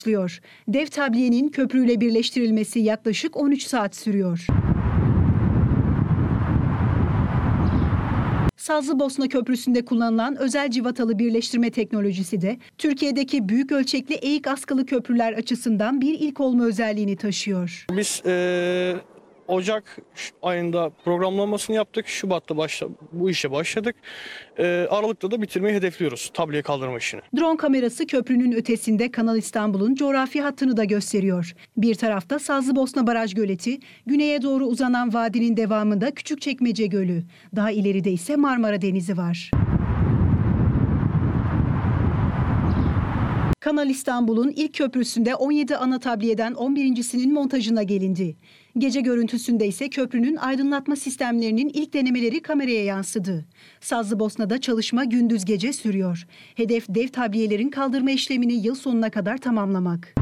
başlıyor. Dev tabliyenin köprüyle birleştirilmesi yaklaşık 13 saat sürüyor. Sazlıbosna Köprüsü'nde kullanılan özel civatalı birleştirme teknolojisi de Türkiye'deki büyük ölçekli eğik askılı köprüler açısından bir ilk olma özelliğini taşıyor. Biz Ocak ayında programlamasını yaptık. Şubat'ta bu işe başladık. Aralık'ta da bitirmeyi hedefliyoruz tabliye kaldırma işini. Drone kamerası köprünün ötesinde Kanal İstanbul'un coğrafi hattını da gösteriyor. Bir tarafta Sazlıbosna Baraj Göleti, güneye doğru uzanan vadinin devamında Küçükçekmece Gölü. Daha ileride ise Marmara Denizi var. Kanal İstanbul'un ilk köprüsünde 17 ana tabliyeden 11.'sinin montajına gelindi. Gece görüntüsünde ise köprünün aydınlatma sistemlerinin ilk denemeleri kameraya yansıdı. Sazlıbosna'da çalışma gündüz gece sürüyor. Hedef dev tabliyelerin kaldırma işlemini yıl sonuna kadar tamamlamak.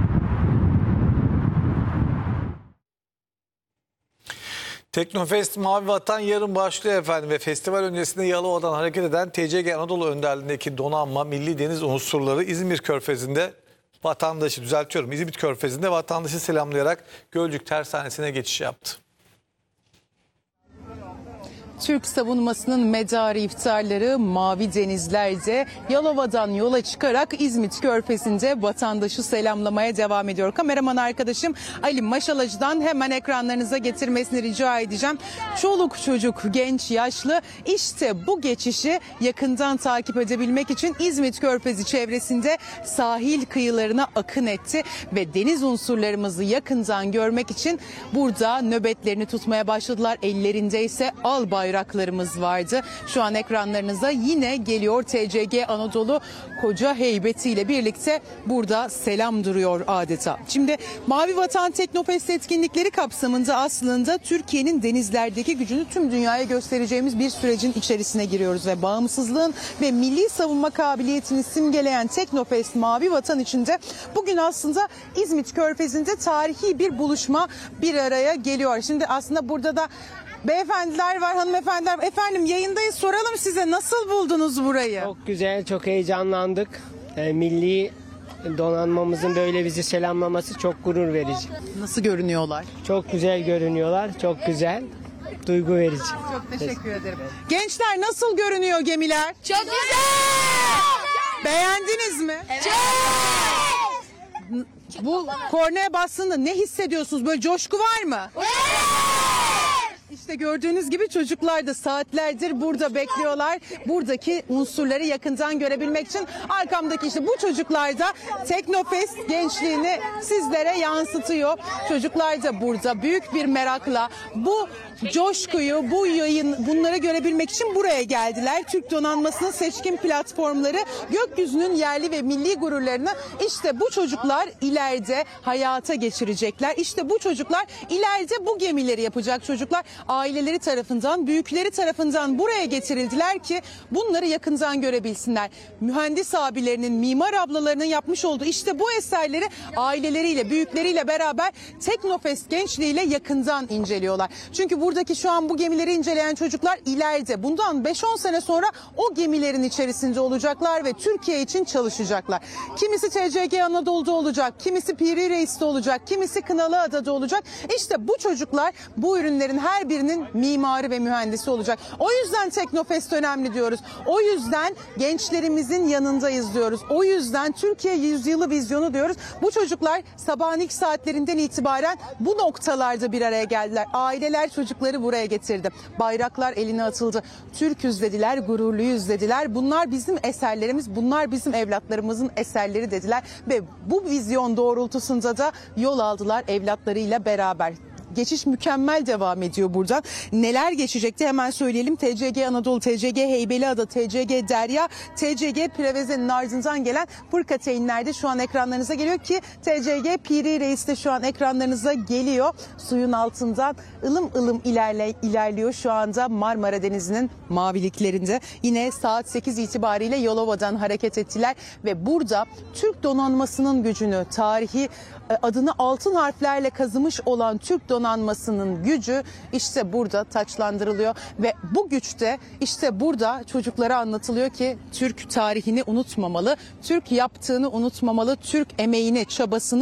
Teknofest Mavi Vatan yarın başlıyor efendim ve festival öncesinde Yalova'dan hareket eden TCG Anadolu önderliğindeki donanma milli deniz unsurları İzmir Körfezi'nde İzmit Körfezi'nde vatandaşı selamlayarak Gölcük Tersanesi'ne geçiş yaptı. Türk savunmasının medarı iftarları mavi denizlerde Yalova'dan yola çıkarak İzmit Körfezi'nde vatandaşı selamlamaya devam ediyor. Kameraman arkadaşım Ali Maşalacı'dan hemen ekranlarınıza getirmesini rica edeceğim. Çoluk çocuk, genç, yaşlı işte bu geçişi yakından takip edebilmek için İzmit Körfezi çevresinde sahil kıyılarına akın etti ve deniz unsurlarımızı yakından görmek için burada nöbetlerini tutmaya başladılar. Ellerinde ise al bayraklarımız vardı. Şu an ekranlarınıza yine geliyor TCG Anadolu koca heybetiyle birlikte burada selam duruyor adeta. Şimdi Mavi Vatan Teknofest etkinlikleri kapsamında aslında Türkiye'nin denizlerdeki gücünü tüm dünyaya göstereceğimiz bir sürecin içerisine giriyoruz ve bağımsızlığın ve milli savunma kabiliyetini simgeleyen Teknofest Mavi Vatan içinde bugün aslında İzmit Körfezi'nde tarihi bir buluşma bir araya geliyor. Şimdi aslında burada da beyefendiler var, hanımefendiler var. Efendim yayındayız, soralım size, nasıl buldunuz burayı? Çok güzel, çok heyecanlandık. Milli donanmamızın böyle bizi selamlaması çok gurur verici. Nasıl görünüyorlar? Çok güzel görünüyorlar, çok güzel, duygu verici. Çok teşekkür ederim. Gençler nasıl görünüyor gemiler? Çok güzel! Beğendiniz mi? Evet. Bu kornaya bastığında ne hissediyorsunuz? Böyle coşku var mı? Evet! İşte gördüğünüz gibi çocuklar da saatlerdir burada bekliyorlar. Buradaki unsurları yakından görebilmek için arkamdaki işte bu çocuklar da Teknofest gençliğini sizlere yansıtıyor. Çocuklar da burada büyük bir merakla bu coşkuyu, bu yayın, bunları görebilmek için buraya geldiler. Türk donanmasının seçkin platformları, gökyüzünün yerli ve milli gururlarını işte bu çocuklar ileride hayata geçirecekler. İşte bu çocuklar ileride bu gemileri yapacak çocuklar. Aileleri tarafından, büyükleri tarafından buraya getirildiler ki bunları yakından görebilsinler. Mühendis abilerinin, mimar ablalarının yapmış olduğu işte bu eserleri aileleriyle, büyükleriyle beraber Teknofest gençliğiyle yakından inceliyorlar. Çünkü buradaki şu an bu gemileri inceleyen çocuklar ileride bundan 5-10 sene sonra o gemilerin içerisinde olacaklar ve Türkiye için çalışacaklar. Kimisi TCG Anadolu'da olacak, kimisi Piri Reis'te olacak, kimisi Kınalıada'da olacak. İşte bu çocuklar bu ürünlerin her birinin mimarı ve mühendisi olacak. O yüzden Teknofest önemli diyoruz. O yüzden gençlerimizin yanındayız diyoruz. O yüzden Türkiye yüzyılı vizyonu diyoruz. Bu çocuklar sabahın ilk saatlerinden itibaren bu noktalarda bir araya geldiler. Aileler çocukları buraya getirdi. Bayraklar eline atıldı. Türküz dediler, gururluyuz dediler. Bunlar bizim eserlerimiz, bunlar bizim evlatlarımızın eserleri dediler. Ve bu vizyon doğrultusunda da yol aldılar evlatlarıyla beraber. Geçiş mükemmel devam ediyor buradan. Neler geçecekti hemen söyleyelim. TCG Anadolu, TCG Heybeliada, TCG Derya, TCG Preveze'nin ardından gelen fırkateynler de şu an ekranlarınıza geliyor ki TCG Piri Reis de şu an ekranlarınıza geliyor. Suyun altından ılım ılım ilerliyor şu anda Marmara Denizi'nin maviliklerinde. Yine saat 8 itibariyle Yalova'dan hareket ettiler ve burada Türk donanmasının gücünü, tarihi adını altın harflerle kazımış olan Türk donanması Donanması'nın gücü işte burada taçlandırılıyor ve bu güçte işte burada çocuklara anlatılıyor ki Türk tarihini unutmamalı, Türk yaptığını unutmamalı, Türk emeğini, çabasını